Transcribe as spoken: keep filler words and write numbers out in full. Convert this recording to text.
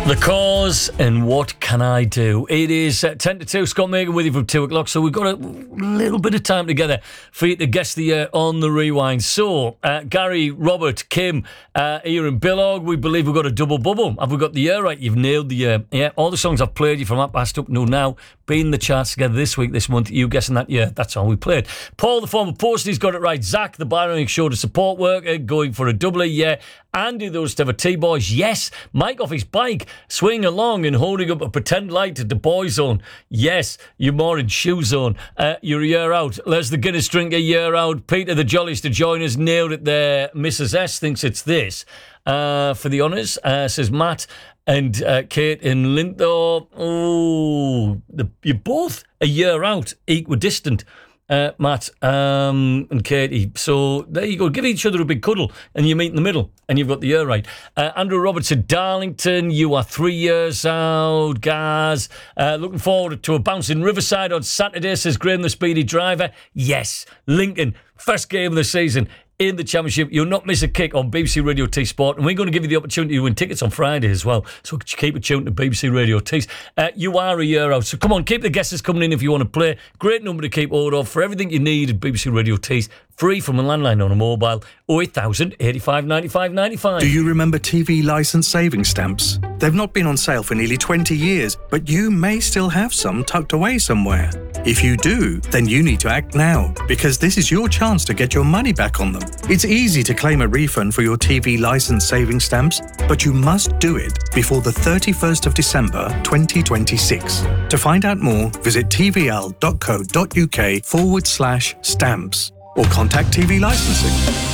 The Cause and What Can I Do? It is uh, ten to two. Scott Megan with you from two o'clock. So we've got a little bit of time together for you to guess the year on the rewind. So, uh, Gary, Robert, Kim, uh, Ian and Billog, we believe we've got a double bubble. Have we got the year right? You've nailed the year. Yeah, all the songs I've played you from up past up to now, been in the charts together this week, this month. You guessing that year? That's all we played. Paul, the former post, he's got it right. Zach, the Byron Show, the support worker, going for a doubler. Yeah. Andy, those to have T-boys, yes. Mike off his bike, swinging along and holding up a pretend light at the boy zone. Yes, you're more in shoe zone. Uh, you're a year out. Les the Guinness drinker, year out. Peter the Jolliest to join us, nailed it there. Missus S thinks it's this. Uh, for the honours, uh, says Matt and uh, Kate in Linthorpe. Oh, the, you're both a year out, equidistant. Uh, Matt um, and Katie. So there you go. Give each other a big cuddle and you meet in the middle and you've got the year right. Uh, Andrew Robertson, Darlington, you are three years out. Gaz, uh, looking forward to a bounce in Riverside on Saturday, says Graham the Speedy Driver. Yes, Lincoln, first game of the season in the Championship. You'll not miss a kick on B B C Radio T Sport, and we're going to give you the opportunity to win tickets on Friday as well, so keep it tuned to B B C Radio T. Uh, you are a year out, so come on, keep the guesses coming in if you want to play. Great number to keep hold of for everything you need at B B C Radio T, free from a landline on a mobile. Oh eight thousand, eighty-five, ninety-five, ninety-five. Do you remember T V licence savings stamps? They've not been on sale for nearly twenty years, but you may still have some tucked away somewhere. If you do, then you need to act now, because this is your chance to get your money back on them. It's easy to claim a refund for your T V licence savings stamps, but you must do it before the thirty-first of December twenty twenty-six. To find out more, visit tvl.co.uk forward slash stamps or contact T V licensing.